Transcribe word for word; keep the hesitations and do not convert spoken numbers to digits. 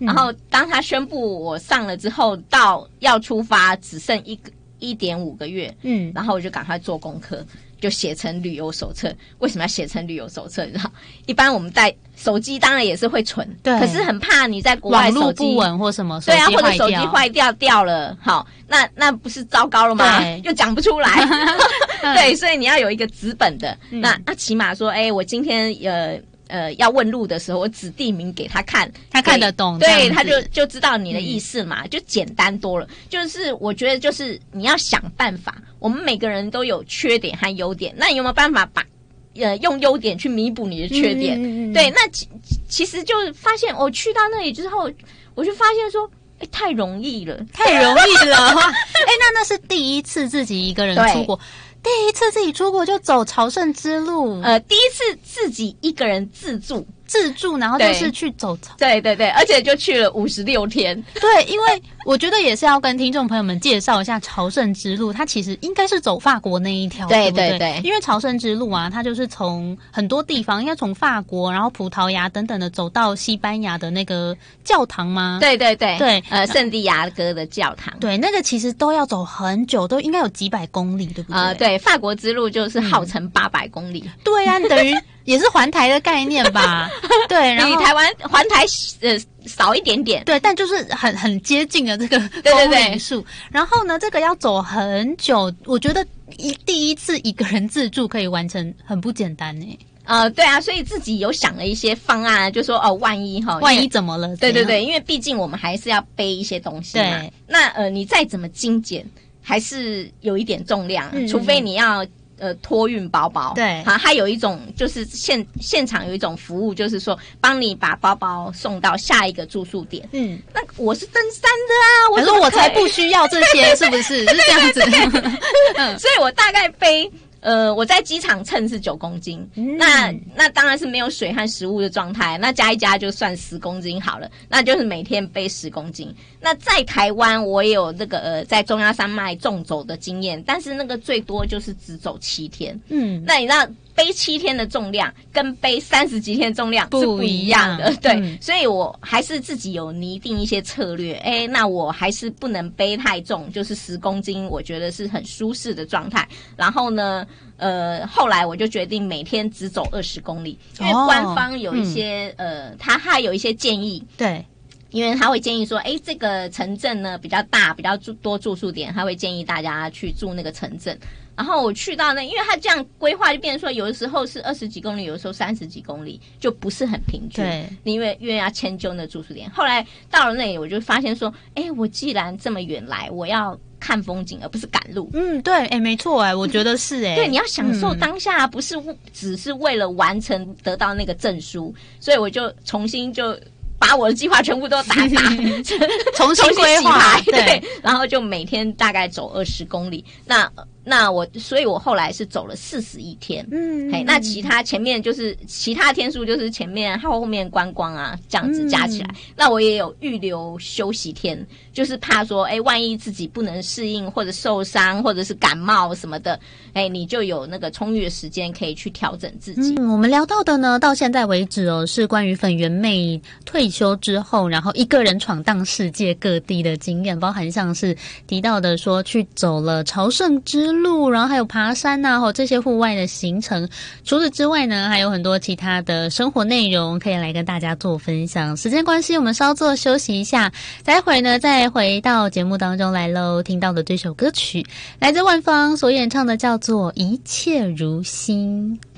然后当他宣布我上了之后，到要出发只剩一个一点五个月，嗯，然后我就赶快做功课，就写成旅游手册。为什么要写成旅游手册？然后一般我们带手机当然也是会存，对，可是很怕你在国外手机网络不稳或什么， 对啊，或者手机坏掉掉了，好，那那不是糟糕了吗？又讲不出来，对，所以你要有一个纸本的，嗯、那那起码说，哎，我今天呃。呃，要问路的时候，我指地名给他看， 他看得懂， 对，他就就知道你的意思嘛，嗯、就简单多了。就是我觉得，就是你要想办法。我们每个人都有缺点和优点，那你有没有办法把呃用优点去弥补你的缺点？嗯嗯嗯对，那其其实就发现，我去到那里之后，我就发现说。欸、太容易了， 太容易了！哎、欸，那那是第一次自己一个人出国，第一次自己出国就走朝圣之路， 呃，第一次自己一个人自助。 自助，然后就是去走， 对对对，而且就去了五十六天。 对，因为我觉得也是要跟听众朋友们介绍一下朝圣之路，它其实应该是走法国那一条， 对对对, 对, 对。 因为朝圣之路啊，它就是从很多地方，应该从法国，然后葡萄牙等等的走到西班牙的那个教堂吗？ 对对对对， 呃，圣地亚哥的教堂。 对，那个其实都要走很久，都应该有几百公里，对不对？ 呃，对，法国之路就是号称八百公里。 嗯、对啊，等于。也是环台的概念吧，对，然后比台湾环台呃少一点点， 对，但就是很很接近的这个公里数。然后呢，这个要走很久，我觉得一第一次一个人自助可以完成，很不简单呢。 呃，对啊，所以自己有想了一些方案，就说哦，万一哈， 万一怎么了？ 对对对，因为毕竟我们还是要背一些东西嘛。对，那呃，你再怎么精简，还是有一点重量，嗯、除非你要。呃，托运包包， 对， 好，它有一种就是现现场有一种服务，就是说帮你把包包送到下一个住宿点。嗯，那我是登山的啊，我说我才不需要这些，是不是？是这样子。 嗯，所以我大概背。呃，我在机场称是九公斤，嗯、那那当然是没有水和食物的状态，那加一加就算十公斤好了，那就是每天背十公斤。那在台湾我也有那个呃在中央山脉纵走的经验，但是那个最多就是只走七天，嗯，那你知道背七天的重量跟背三十几天的重量是不一样的，对、嗯，所以我还是自己有拟定一些策略，哎，那我还是不能背太重，就是十公斤，我觉得是很舒适的状态。然后呢？呃，后来我就决定每天只走二十公里，因为官方有一些、哦嗯、呃，他还有一些建议， 对， 因为他会建议说，哎，这个城镇呢比较大，比较住多住宿点，他会建议大家去住那个城镇。然后我去到那，因为他这样规划就变成说，有的时候是二十几公里，有的时候三十几公里，就不是很平均。 对， 因为因为要迁就那住宿点。后来到了那里，我就发现说，哎，我既然这么远来，我要看风景，而不是赶路。 嗯，对，哎，没错，哎，我觉得是，哎， 对，你要享受当下，不是只是为了完成得到那个证书，所以我就重新就。把我的计划全部都打打， 重新规划， 对，对，然后就每天大概走二十公里。那那我，所以我后来是走了四十一天，嗯，嘿，那其他前面就是其他天数就是前面后面观光啊，这样子加起来。嗯、那我也有预留休息天，就是怕说，哎，万一自己不能适应或者受伤或者是感冒什么的，哎，你就有那个充裕的时间可以去调整自己。 嗯，我们聊到的呢，到现在为止哦，是关于粉圆妹退休之后，然后一个人闯荡世界各地的经验，包含像是提到的说去走了朝圣之路，然后还有爬山啊，或这些户外的行程。除此之外呢，还有很多其他的生活内容可以来跟大家做分享。时间关系，我们稍作休息一下，待会呢再回到节目当中来喽。听到的这首歌曲来自万芳所演唱的，叫做《一切如新》。